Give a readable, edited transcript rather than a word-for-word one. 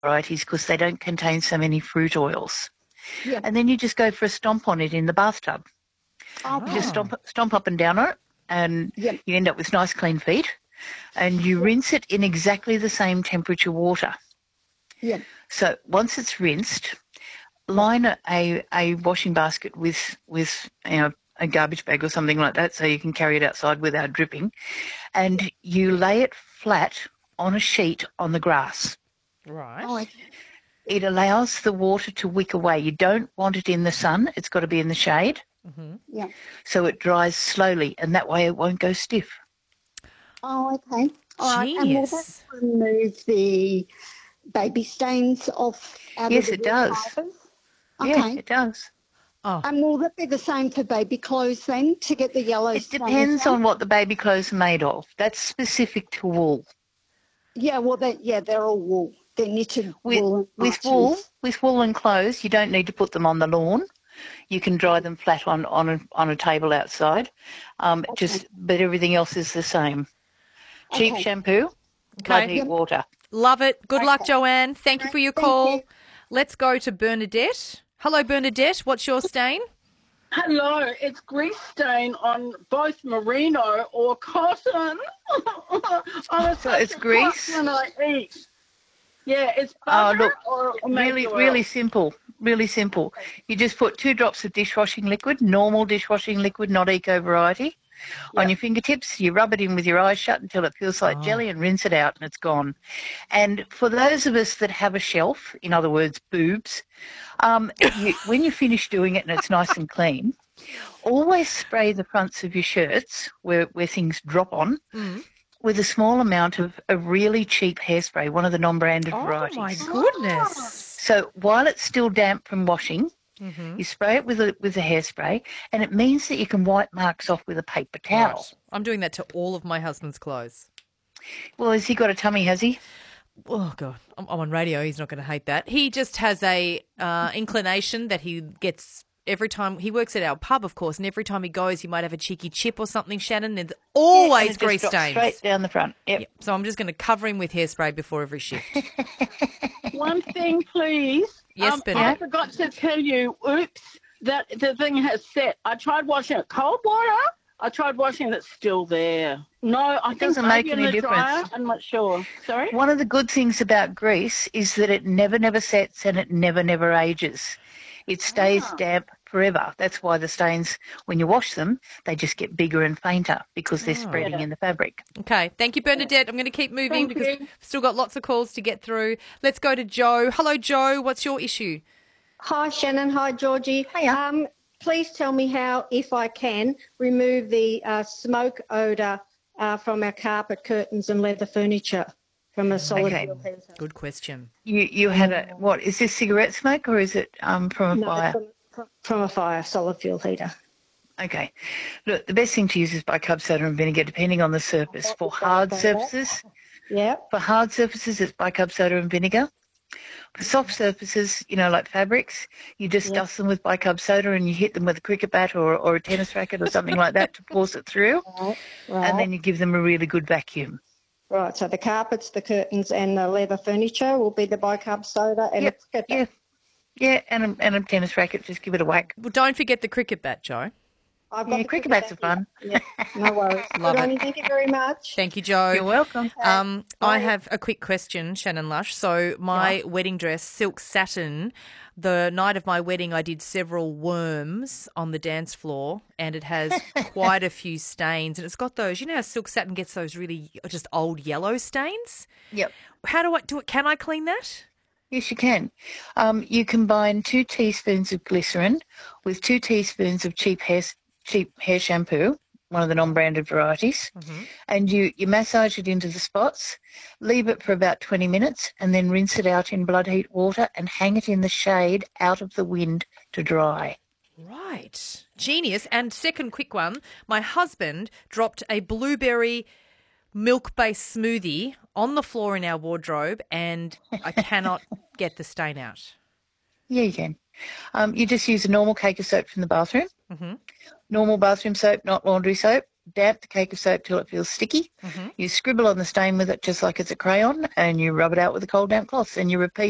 varieties because they don't contain so many fruit oils. Yeah. And then you just go for a stomp on it in the bathtub. Okay. You just stomp up and down on it, and Yep. you end up with nice clean feet. And you rinse it in exactly the same temperature water. Yeah. So once it's rinsed, line a washing basket with a garbage bag or something like that so you can carry it outside without dripping, and you lay it flat on a sheet on the grass. Right. Oh, okay. It allows the water to wick away. You don't want it in the sun. It's got to be in the shade. Mm-hmm. Yeah. So it dries slowly, and that way it won't go stiff. Oh, okay. All right. And will that Genius. remove the baby stains off out Yes, of the it does. fibres? Yeah, Okay. it does. Oh, And will that be the same for baby clothes then, to get the yellow It stains depends out? on what the baby clothes are made of. That's specific to wool. Yeah, well, they're all wool. They're knitted wool. With wool and clothes, you don't need to put them on the lawn. You can dry them flat on a table outside. But everything else is the same. Cheap Okay. shampoo, blood okay. heat water. Love it. Good luck, Okay. Joanne. Thank you for your Thank call. you. Let's go to Bernadette. Hello, Bernadette. What's your stain? Hello, it's grease stain on both merino or cotton. So it's grease? When I eat. Yeah, it's Oh, butter look, or really, oil. really simple. Really simple. You just put 2 drops of dishwashing liquid, normal dishwashing liquid, not eco variety, on your fingertips. You rub it in with your eyes shut until it feels like jelly and rinse it out and it's gone. And for those of us that have a shelf, in other words, boobs, when you finish doing it and it's nice and clean, always spray the fronts of your shirts where things drop on with a small amount of a really cheap hairspray, one of the non-branded varieties. Oh, my goodness. So while it's still damp from washing, you spray it with a hairspray, and it means that you can wipe marks off with a paper towel. Right. I'm doing that to all of my husband's clothes. Well, has he got a tummy, has he? Oh, God. I'm on radio. He's not going to hate that. He just has a inclination that he gets every time. He works at our pub, of course, and every time he goes, he might have a cheeky chip or something, Shannon. There's always and it grease just drops stains. straight down the front. Yep. So I'm just going to cover him with hairspray before every shift. One thing, please. Yes, I Bernadette. forgot to tell you, oops, that the thing has set. I tried washing it cold water. I tried washing it, it's still there. No, I think doesn't make maybe in any the difference. dryer. I'm not sure. Sorry? One of the good things about grease is that it never sets and it never ages. It stays damp forever. That's why the stains, when you wash them, they just get bigger and fainter because they're spreading in the fabric. Okay. Thank you, Bernadette. I'm going to keep moving Thank because you. we've still got lots of calls to get through. Let's go to Joe. Hello, Joe. What's your issue? Hi, Shannon. Hi, Georgie. Hiya. Please tell me how, if I can, remove the smoke odour from our carpet, curtains and leather furniture from a solid Okay. fuel heater. Good question. You had what, is this cigarette smoke or is it from a fire? From a fire, solid fuel heater. Okay. Look, the best thing to use is bicarb soda and vinegar, depending on the surface. For hard surfaces, Yeah. it's bicarb soda and vinegar. For soft surfaces, like fabrics, you just dust them with bicarb soda and you hit them with a cricket bat or a tennis racket or something like that to force it through. Right. And then you give them a really good vacuum. Right, so the carpets, the curtains and the leather furniture will be the bicarb soda and Yep, a cricket yeah. Yeah, and a tennis racket, just give it a whack. Well, don't forget the cricket bat, Joe. I've got Yeah, the cricket bats are bat fun. here. Yeah, no worries. Love Good on it. you. Thank you very much. Thank you, Joe. You're welcome. I have a quick question, Shannon Lush. So my wedding dress, silk satin, the night of my wedding I did several worms on the dance floor and it has quite a few stains and it's got those, how silk satin gets those really just old yellow stains? Yep. How do I do it? Can I clean that? Yes, you can. You combine 2 teaspoons of glycerin with 2 teaspoons of cheap hair shampoo, one of the non-branded varieties, and you massage it into the spots, leave it for about 20 minutes, and then rinse it out in blood heat water and hang it in the shade out of the wind to dry. Right. Genius. And second quick one, my husband dropped a blueberry milk-based smoothie on the floor in our wardrobe and I cannot get the stain out. Yeah, you can. You just use a normal cake of soap from the bathroom. Normal bathroom soap, not laundry soap. Damp the cake of soap till it feels sticky. You scribble on the stain with it just like it's a crayon and you rub it out with a cold damp cloth and you repeat